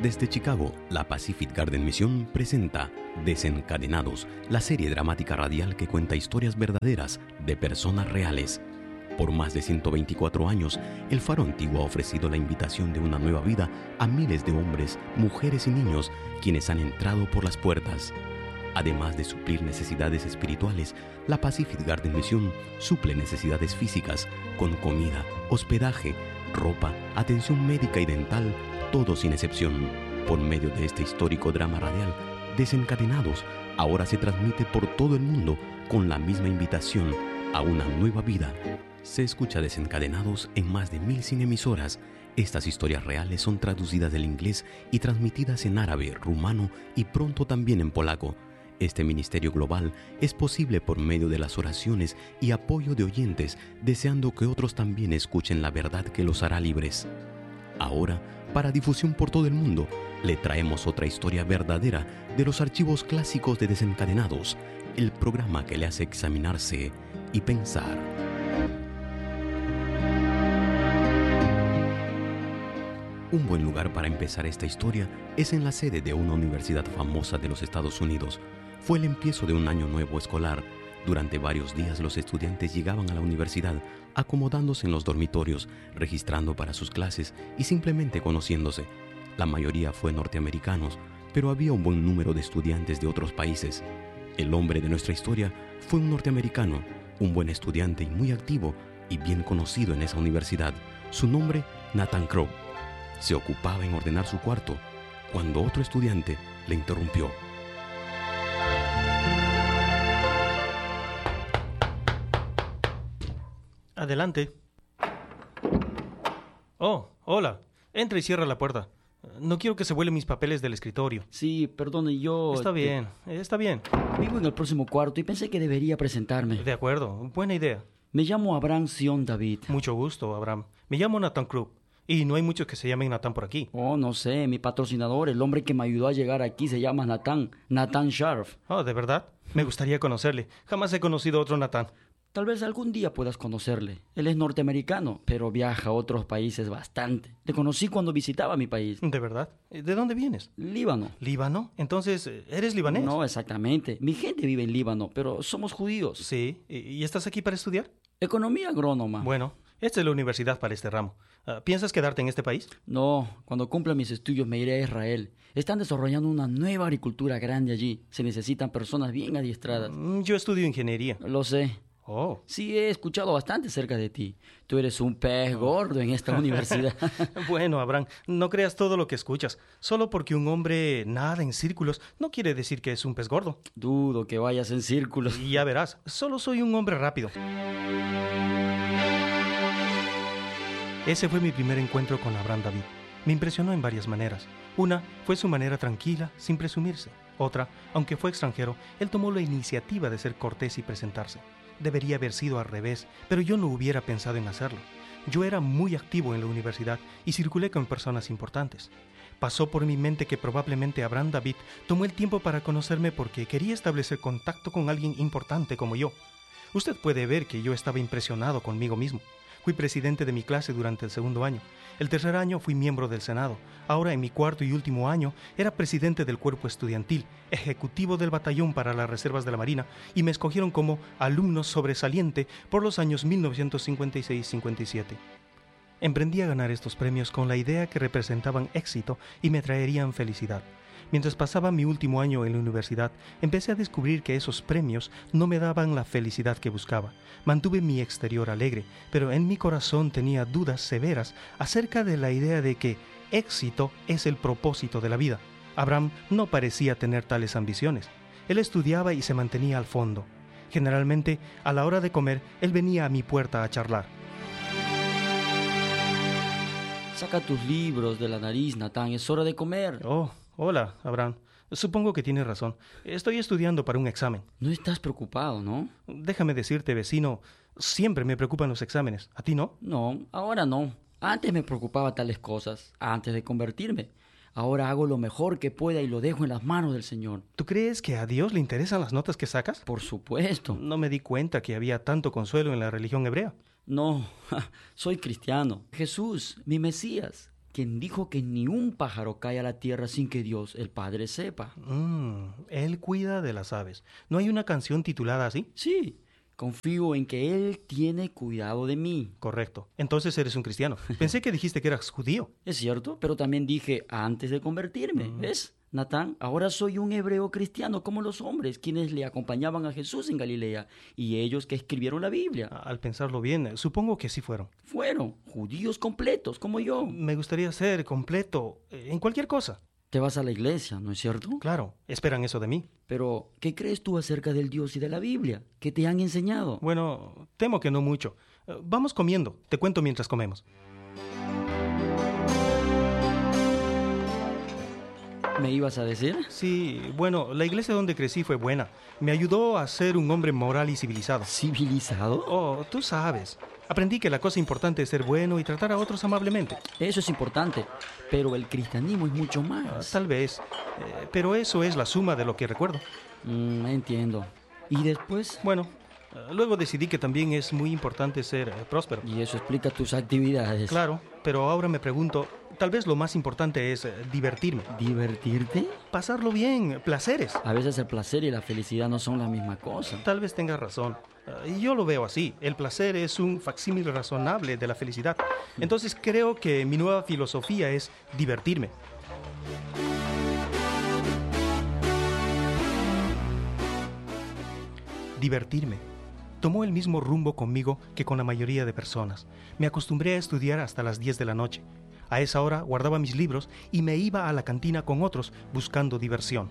Desde Chicago, la Pacific Garden Mission presenta Desencadenados, la serie dramática radial que cuenta historias verdaderas de personas reales. Por más de 124 años, el Faro Antiguo ha ofrecido la invitación de una nueva vida a miles de hombres, mujeres y niños quienes han entrado por las puertas. Además de suplir necesidades espirituales, la Pacific Garden Mission suple necesidades físicas con comida, hospedaje, ropa, atención médica y dental, todo sin excepción. Por medio de este histórico drama radial, Desencadenados ahora se transmite por todo el mundo con la misma invitación a una nueva vida. Se escucha Desencadenados en más de 1100 emisoras. Estas historias reales son traducidas del inglés y transmitidas en árabe, rumano y pronto también en polaco. Este ministerio global es posible por medio de las oraciones y apoyo de oyentes, deseando que otros también escuchen la verdad que los hará libres. Ahora, para difusión por todo el mundo, le traemos otra historia verdadera de los archivos clásicos de Desencadenados, el programa que le hace examinarse y pensar. Un buen lugar para empezar esta historia es en la sede de una universidad famosa de los Estados Unidos. Fue el empiezo de un año nuevo escolar. Durante varios días los estudiantes llegaban a la universidad, acomodándose en los dormitorios, registrando para sus clases y simplemente conociéndose. La mayoría fue norteamericanos, pero había un buen número de estudiantes de otros países. El hombre de nuestra historia fue un norteamericano, un buen estudiante y muy activo y bien conocido en esa universidad. Su nombre, Nathan Crow. Se ocupaba en ordenar su cuarto, cuando otro estudiante le interrumpió. Adelante. Oh, hola. Entra y cierra la puerta. No quiero que se vuelen mis papeles del escritorio. Sí, perdone, yo... Está bien, está bien. Vivo en el próximo cuarto y pensé que debería presentarme. De acuerdo, buena idea. Me llamo Abraham Sion David. Mucho gusto, Abraham. Me llamo Nathan Crow. Y no hay muchos que se llamen Nathan por aquí. Oh, no sé, mi patrocinador, el hombre que me ayudó a llegar aquí, se llama Nathan Sharf. Oh, ¿de verdad? Me gustaría conocerle. Jamás he conocido a otro Nathan. Tal vez algún día puedas conocerle. Él es norteamericano, pero viaja a otros países bastante. Le conocí cuando visitaba mi país. ¿De verdad? ¿De dónde vienes? Líbano. ¿Líbano? Entonces, ¿eres libanés? No, exactamente. Mi gente vive en Líbano, pero somos judíos. Sí. ¿Y estás aquí para estudiar? Economía agrónoma. Bueno, esta es la universidad para este ramo. ¿Piensas quedarte en este país? No, cuando cumpla mis estudios me iré a Israel. Están desarrollando una nueva agricultura grande allí. Se necesitan personas bien adiestradas. Yo estudio ingeniería. Lo sé. Oh. Sí, he escuchado bastante acerca de ti. Tú eres un pez gordo en esta universidad. Bueno, Abraham, no creas todo lo que escuchas. Solo porque un hombre nada en círculos no quiere decir que es un pez gordo. Dudo que vayas en círculos. Y ya verás, solo soy un hombre rápido. Ese fue mi primer encuentro con Abraham David. Me impresionó en varias maneras. Una fue su manera tranquila, sin presumirse. Otra, aunque fue extranjero, él tomó la iniciativa de ser cortés y presentarse. Debería haber sido al revés, pero yo no hubiera pensado en hacerlo. Yo era muy activo en la universidad y circulé con personas importantes. Pasó por mi mente que probablemente Abraham David tomó el tiempo para conocerme porque quería establecer contacto con alguien importante como yo. Usted puede ver que yo estaba impresionado conmigo mismo. Fui presidente de mi clase durante el segundo año. El tercer año fui miembro del Senado. Ahora, en mi cuarto y último año, era presidente del cuerpo estudiantil, ejecutivo del batallón para las reservas de la Marina, y me escogieron como alumno sobresaliente por los años 1956-57. Emprendí a ganar estos premios con la idea que representaban éxito y me traerían felicidad. Mientras pasaba mi último año en la universidad, empecé a descubrir que esos premios no me daban la felicidad que buscaba. Mantuve mi exterior alegre, pero en mi corazón tenía dudas severas acerca de la idea de que éxito es el propósito de la vida. Abraham no parecía tener tales ambiciones. Él estudiaba y se mantenía al fondo. Generalmente, a la hora de comer, él venía a mi puerta a charlar. Saca tus libros de la nariz, Nathan. Es hora de comer. Oh, hola, Abraham. Supongo que tienes razón. Estoy estudiando para un examen. No estás preocupado, ¿no? Déjame decirte, vecino, siempre me preocupan los exámenes. ¿A ti no? No, ahora no. Antes me preocupaba tales cosas, antes de convertirme. Ahora hago lo mejor que pueda y lo dejo en las manos del Señor. ¿Tú crees que a Dios le interesan las notas que sacas? Por supuesto. No me di cuenta que había tanto consuelo en la religión hebrea. No, soy cristiano. Jesús, mi Mesías, quien dijo que ni un pájaro cae a la tierra sin que Dios, el Padre, sepa. Él cuida de las aves. ¿No hay una canción titulada así? Sí, confío en que Él tiene cuidado de mí. Correcto. Entonces eres un cristiano. Pensé que dijiste que eras judío. Es cierto, pero también dije antes de convertirme. ¿Ves, Natán? Ahora soy un hebreo cristiano como los hombres, quienes le acompañaban a Jesús en Galilea, y ellos que escribieron la Biblia. Al pensarlo bien, supongo que sí fueron. Fueron judíos completos, como yo. Me gustaría ser completo en cualquier cosa. Te vas a la iglesia, ¿no es cierto? Claro, esperan eso de mí. Pero, ¿qué crees tú acerca del Dios y de la Biblia? ¿Qué te han enseñado? Bueno, temo que no mucho. Vamos comiendo. Te cuento mientras comemos. ¿Me ibas a decir? Sí, bueno, la iglesia donde crecí fue buena. Me ayudó a ser un hombre moral y civilizado. ¿Civilizado? Oh, tú sabes. Aprendí que la cosa importante es ser bueno y tratar a otros amablemente. Eso es importante, pero el cristianismo es mucho más. Tal vez, pero eso es la suma de lo que recuerdo. Entiendo. ¿Y después? Bueno, luego decidí que también es muy importante ser próspero. Y eso explica tus actividades. Claro, pero ahora me pregunto, tal vez lo más importante es divertirme. ¿Divertirte? Pasarlo bien, placeres. A veces el placer y la felicidad no son la misma cosa. Tal vez tengas razón. Y yo lo veo así. El placer es un facsímil razonable de la felicidad. Entonces creo que mi nueva filosofía es divertirme. Divertirme. Tomó el mismo rumbo conmigo que con la mayoría de personas. Me acostumbré a estudiar hasta las 10 de la noche. A esa hora guardaba mis libros y me iba a la cantina con otros buscando diversión.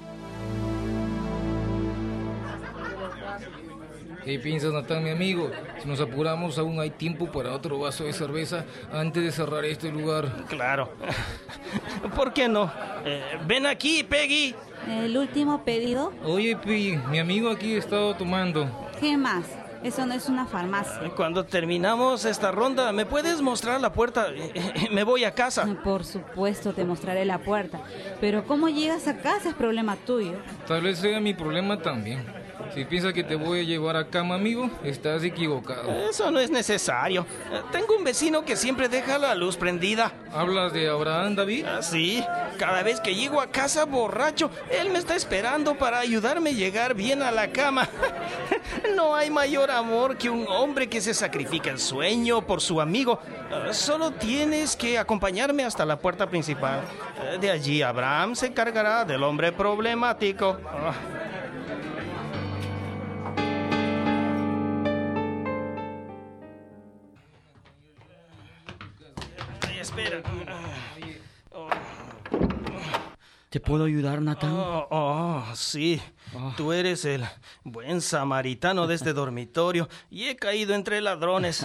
¿Qué piensas, Natán, mi amigo? Si nos apuramos, aún hay tiempo para otro vaso de cerveza antes de cerrar este lugar. Claro. ¿Por qué no? Ven aquí, Peggy. ¿El último pedido? Oye, Pi, mi amigo aquí ha estado tomando. ¿Qué más? Eso no es una farmacia. Cuando terminamos esta ronda, ¿me puedes mostrar la puerta? Me voy a casa. Por supuesto, te mostraré la puerta. Pero cómo llegas a casa es problema tuyo. Tal vez sea mi problema también. Si piensas que te voy a llevar a cama, amigo, estás equivocado. Eso no es necesario. Tengo un vecino que siempre deja la luz prendida. ¿Hablas de Abraham, David? Sí, cada vez que llego a casa borracho, él me está esperando para ayudarme a llegar bien a la cama. No hay mayor amor que un hombre que se sacrifica el sueño por su amigo. Solo tienes que acompañarme hasta la puerta principal. De allí Abraham se encargará del hombre problemático. Espera. ¿Te puedo ayudar, Natán? Sí. Tú eres el buen samaritano de este dormitorio y he caído entre ladrones.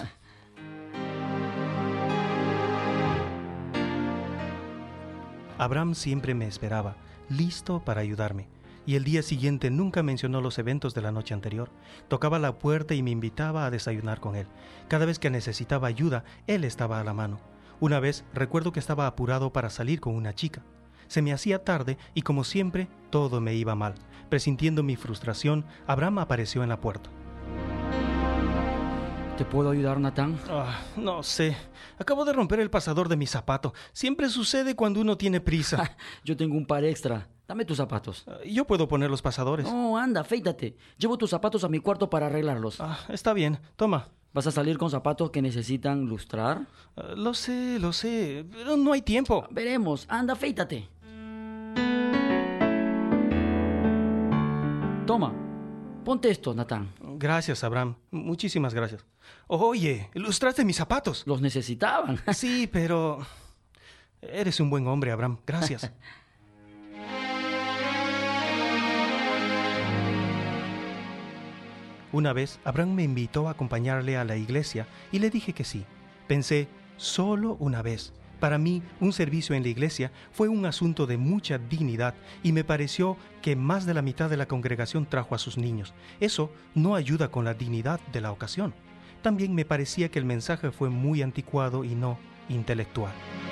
Abraham siempre me esperaba, listo para ayudarme. Y el día siguiente nunca mencionó los eventos de la noche anterior. Tocaba la puerta y me invitaba a desayunar con él. Cada vez que necesitaba ayuda, él estaba a la mano. Una vez recuerdo que estaba apurado para salir con una chica. Se me hacía tarde y como siempre, todo me iba mal. Presintiendo mi frustración, Abraham apareció en la puerta. ¿Te puedo ayudar, Natán? No sé. Acabo de romper el pasador de mi zapato. Siempre sucede cuando uno tiene prisa. Yo tengo un par extra. Dame tus zapatos. Yo puedo poner los pasadores. No, anda, afeítate. Llevo tus zapatos a mi cuarto para arreglarlos. Está bien. Toma. ¿Vas a salir con zapatos que necesitan lustrar? Lo sé, pero no hay tiempo. Veremos. Anda, afeítate. Toma. Ponte esto, Natán. Gracias, Abraham. Muchísimas gracias. Oye, lustraste mis zapatos. Los necesitaban. Sí, pero... Eres un buen hombre, Abraham. Gracias. Una vez, Abraham me invitó a acompañarle a la iglesia y le dije que sí. Pensé, solo una vez. Para mí, un servicio en la iglesia fue un asunto de mucha dignidad y me pareció que más de la mitad de la congregación trajo a sus niños. Eso no ayuda con la dignidad de la ocasión. También me parecía que el mensaje fue muy anticuado y no intelectual.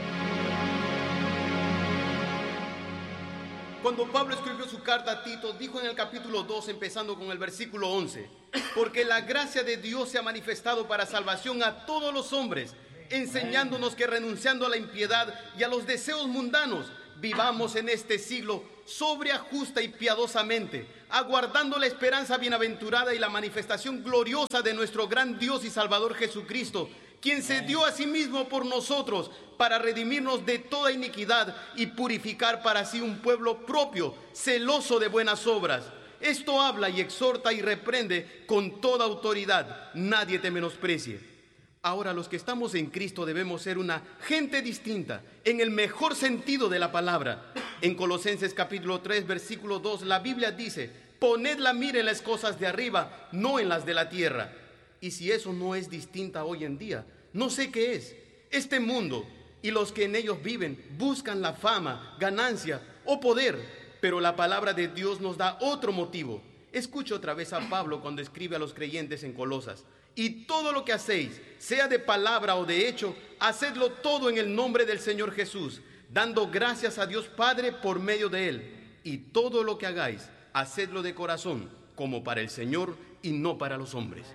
Cuando Pablo escribió su carta a Tito, dijo en el capítulo 2, empezando con el versículo 11, porque la gracia de Dios se ha manifestado para salvación a todos los hombres, enseñándonos que renunciando a la impiedad y a los deseos mundanos, vivamos en este siglo sobria, justa y piadosamente, aguardando la esperanza bienaventurada y la manifestación gloriosa de nuestro gran Dios y Salvador Jesucristo, quien se dio a sí mismo por nosotros para redimirnos de toda iniquidad y purificar para sí un pueblo propio, celoso de buenas obras. Esto habla y exhorta y reprende con toda autoridad. Nadie te menosprecie. Ahora, los que estamos en Cristo debemos ser una gente distinta, en el mejor sentido de la palabra. En Colosenses capítulo 3, versículo 2, la Biblia dice: poned la mira en las cosas de arriba, no en las de la tierra. Y si eso no es distinta hoy en día, no sé qué es. Este mundo y los que en ellos viven buscan la fama, ganancia o poder, pero la palabra de Dios nos da otro motivo. Escucho otra vez a Pablo cuando escribe a los creyentes en Colosas: y todo lo que hacéis, sea de palabra o de hecho, hacedlo todo en el nombre del Señor Jesús, dando gracias a Dios Padre por medio de Él. Y todo lo que hagáis, hacedlo de corazón, como para el Señor y no para los hombres.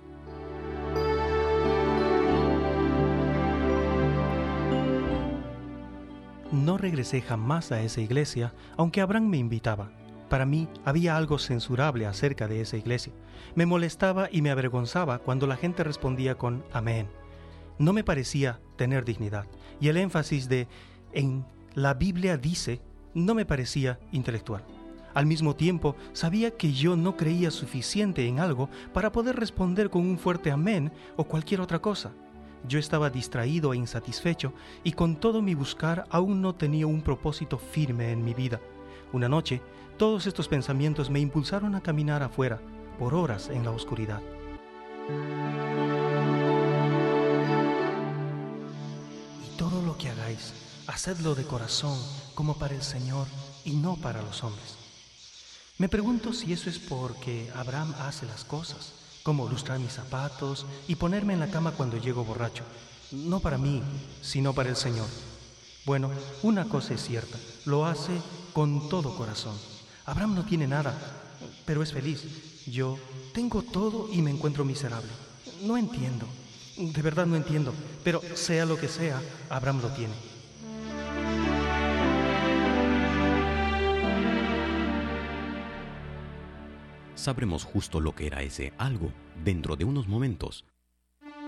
No regresé jamás a esa iglesia, aunque Abraham me invitaba. Para mí había algo censurable acerca de esa iglesia. Me molestaba y me avergonzaba cuando la gente respondía con amén. No me parecía tener dignidad, y el énfasis de en la Biblia dice no me parecía intelectual. Al mismo tiempo, sabía que yo no creía suficiente en algo para poder responder con un fuerte amén o cualquier otra cosa. Yo estaba distraído e insatisfecho, y con todo mi buscar aún no tenía un propósito firme en mi vida. Una noche, todos estos pensamientos me impulsaron a caminar afuera, por horas en la oscuridad. Y todo lo que hagáis, hacedlo de corazón, como para el Señor y no para los hombres. Me pregunto si eso es porque Abraham hace las cosas, como lustrar mis zapatos y ponerme en la cama cuando llego borracho. No para mí, sino para el Señor. Bueno, una cosa es cierta, lo hace con todo corazón. Abraham no tiene nada, pero es feliz. Yo tengo todo y me encuentro miserable. No entiendo, de verdad no entiendo, pero sea lo que sea, Abraham lo tiene. Sabremos justo lo que era ese algo dentro de unos momentos,